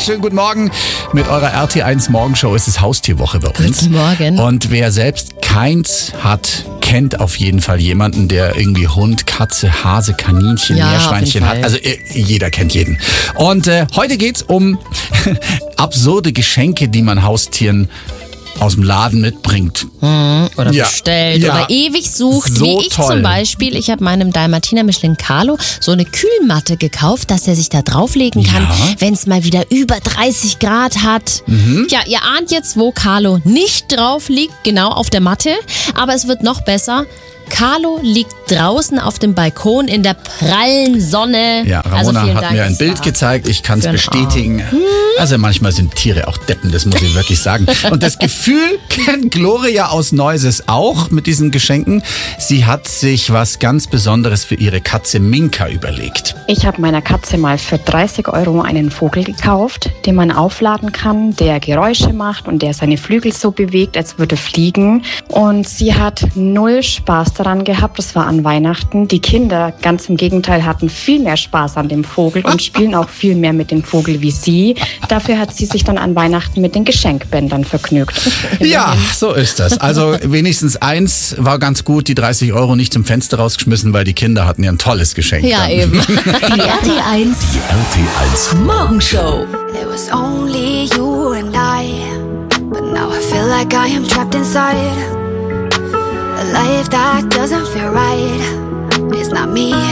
schönen guten Morgen. Mit eurer RT1 Morgenshow ist es Haustierwoche bei uns. Guten Morgen. Und wer selbst keins hat, kennt auf jeden Fall jemanden, der irgendwie Hund, Katze, Hase, Kaninchen, Ja, Meerschweinchen auf hat. jeden Also jeder kennt jeden. Und heute geht's um absurde Geschenke, die man Haustieren aus dem Laden mitbringt. Oder Ja. bestellt Ja. oder ewig sucht. So Wie ich toll. zum Beispiel. Ich habe meinem Dalmatiner Mischling Carlo so eine Kühlmatte gekauft, dass er sich da drauflegen kann, Ja. wenn es mal wieder über 30 Grad hat. Ja, ihr ahnt jetzt, wo Carlo nicht drauf liegt, genau auf der Matte. Aber es wird noch besser. Carlo liegt draußen auf dem Balkon in der prallen Sonne. Ja, Ramona vielen hat Dank, mir ein das Bild war gezeigt, ich kann es für den bestätigen. Also manchmal sind Tiere auch Deppen, das muss ich wirklich sagen. Und das Gefühl kennt Gloria aus Neuses auch mit diesen Geschenken. Sie hat sich was ganz Besonderes für ihre Katze Minka überlegt. Ich habe meiner Katze mal für 30 € einen Vogel gekauft, den man aufladen kann, der Geräusche macht und der seine Flügel so bewegt, als würde fliegen. Und sie hat null Spaß daran gehabt. Das war an Weihnachten. Die Kinder, ganz im Gegenteil, hatten viel mehr Spaß an dem Vogel und spielen auch viel mehr mit dem Vogel wie sie. Dafür hat sie sich dann an Weihnachten mit den Geschenkbändern vergnügt. Ja, so ist das. Also wenigstens eins war ganz gut, die 30 € nicht zum Fenster rausgeschmissen, weil die Kinder hatten ja ein tolles Geschenk. Ja, dann. eben. Die RT1 Morgenshow. It was only you and I, but now I feel like I am trapped inside a life that doesn't feel right. It's not me,